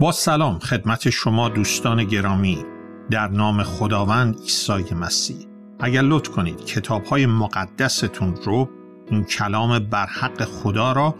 با سلام خدمت شما دوستان گرامی در نام خداوند عیسی مسیح. اگر لطف کنید کتاب‌های مقدستون رو، این کلام برحق خدا را